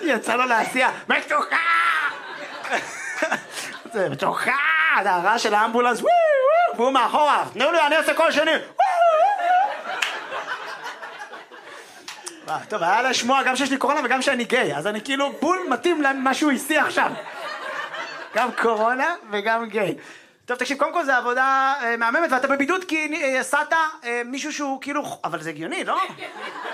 יצא לו להסיע, מתוחה! זה מתוחה! זה הרעש של האמבולנס, והוא מאחורה, תנו לי, אני עושה כל שני. טוב, היה לשמוע גם שיש לי קורונה וגם שאני גיי, אז אני כאילו בול מתאים למה שהוא הסיע עכשיו. גם קורונה וגם גיי. טוב, תקשיב, קודם כל זה עבודה מהממת, ואתה בבידוד כי הסעת מישהו שהוא כאילו... אבל זה הגיוני, לא?